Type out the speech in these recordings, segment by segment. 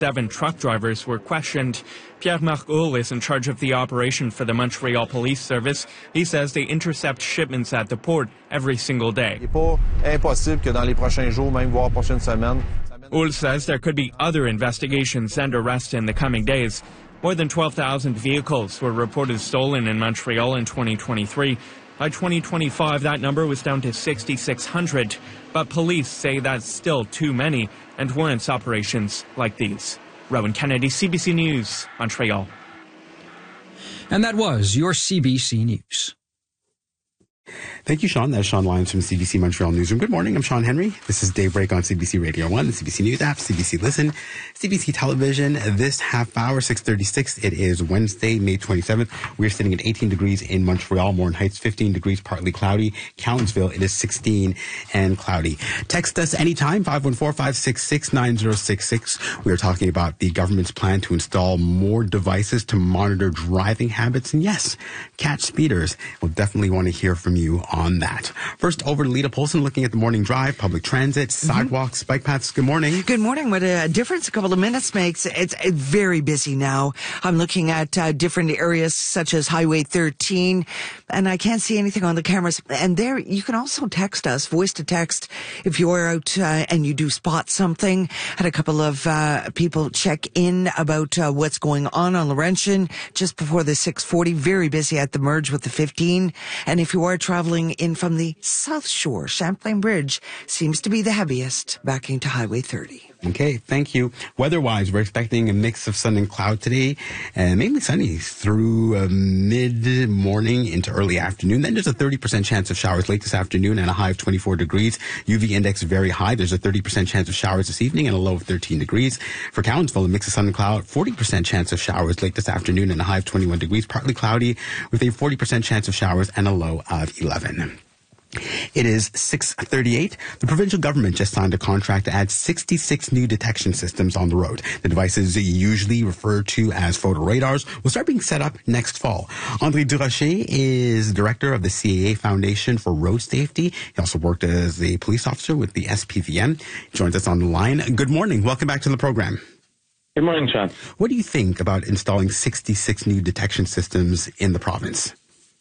7 truck drivers were questioned. Pierre-Marc Houle is in charge of the operation for the Montreal Police Service. He says they intercept shipments at the port every single day. Houle says there could be other investigations and arrests in the coming days. More than 12,000 vehicles were reported stolen in Montreal in 2023. By 2025, that number was down to 6,600, but police say that's still too many and warrants operations like these. Rowan Kennedy, CBC News, Montreal. And that was your CBC News. Thank you, Sean. That's Sean Lyons from CBC Montreal Newsroom. Good morning. I'm Sean Henry. This is Daybreak on CBC Radio 1, the CBC News app, CBC Listen, CBC Television. This half hour, 6:36. It is Wednesday, May 27th. We're sitting at 18 degrees in Montreal. Morin Heights, 15 degrees, partly cloudy. Cowansville, it is 16 and cloudy. Text us anytime, 514-566-9066. We are talking about the government's plan to install more devices to monitor driving habits. And yes, catch speeders. We'll definitely want to hear from you on that. First, over to Lita Polson, looking at the morning drive, public transit, sidewalks, bike paths. Good morning. Good morning. What a difference a couple of minutes makes. It's very busy now. I'm looking at different areas such as Highway 13, and I can't see anything on the cameras. And there, you can also text us, voice to text, if you're out and you do spot something. Had a couple of people check in about what's going on Laurentian just before the 6:40. Very busy at the merge with the 15. And if you are traveling in from the South Shore, Champlain Bridge seems to be the heaviest, backing to Highway 30. Okay, thank you. Weather-wise, we're expecting a mix of sun and cloud today, and mainly sunny through mid-morning into early afternoon. Then there's a 30% chance of showers late this afternoon and a high of 24 degrees. UV index very high. There's a 30% chance of showers this evening and a low of 13 degrees. For Cowansville, a mix of sun and cloud, 40% chance of showers late this afternoon and a high of 21 degrees, partly cloudy, with a 40% chance of showers and a low of 11. It is 6:38. The provincial government just signed a contract to add 66 new detection systems on the road. The devices usually referred to as photo radars will start being set up next fall. André Durocher is director of the CAA Foundation for Road Safety. He also worked as a police officer with the SPVM. He joins us on the line. Good morning. Welcome back to the program. Good morning, Sean. What do you think about installing 66 new detection systems in the province?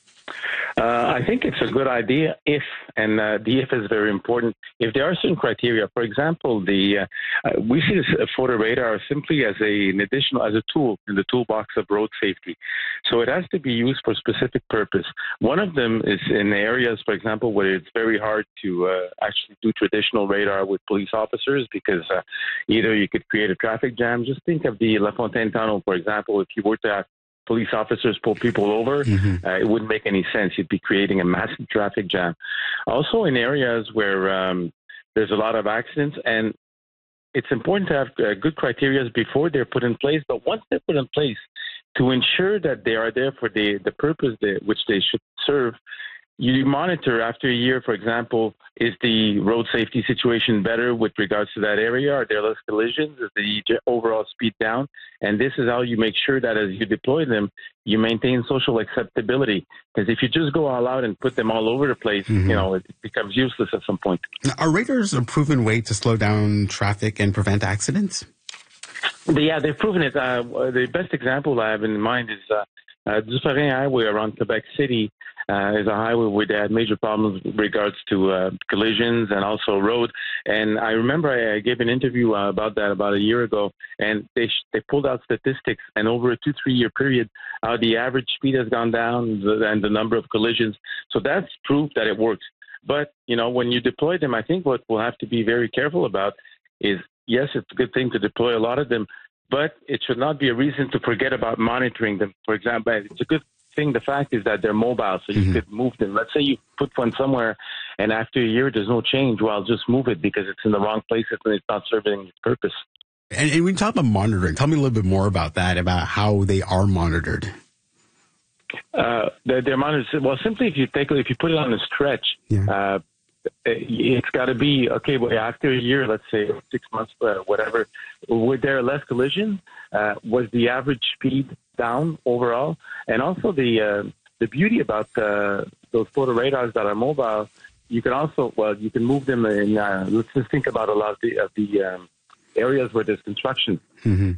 I think it's a good idea if, and the if is very important, if there are certain criteria. For example, we see this photo radar simply as an additional, as a tool in the toolbox of road safety. So it has to be used for a specific purpose. One of them is in areas, for example, where it's very hard to actually do traditional radar with police officers because either you could create a traffic jam. Just think of the La Fontaine Tunnel, for example. If you were to have police officers pull people over, it wouldn't make any sense. You'd be creating a massive traffic jam. Also in areas where there's a lot of accidents, and it's important to have good criteria before they're put in place, but once they're put in place, to ensure that they are there for the purpose which they should serve, you monitor after a year, for example, is the road safety situation better with regards to that area? Are there less collisions? Is the overall speed down? And this is how you make sure that as you deploy them, you maintain social acceptability. Because if you just go all out and put them all over the place, it becomes useless at some point. Now, are radars a proven way to slow down traffic and prevent accidents? Yeah, they've proven it. The best example I have in mind is Dufresne Highway around Quebec City. Is a highway where they had major problems with regards to collisions and also road. And I remember I gave an interview about that about a year ago, and they pulled out statistics, and over a 2-3 year period, how the average speed has gone down and the number of collisions. So that's proof that it works. But, when you deploy them, I think what we'll have to be very careful about is, yes, it's a good thing to deploy a lot of them, but it should not be a reason to forget about monitoring them. For example, it's a good thing. The fact is that they're mobile, so you could move them. Let's say you put one somewhere, and after a year there's no change. Well, just move it because it's in the wrong place and it's not serving its purpose. And when you talk about monitoring, tell me a little bit more about that, about how they are monitored. They're monitored. Well, simply if you put it on a stretch, it's got to be okay. Well, after a year, let's say 6 months, whatever, were there less collisions? Was the average speed down overall? And also the beauty about those photo radars that are mobile, you can also you can move them in. Let's just think about a lot of the areas where there's construction.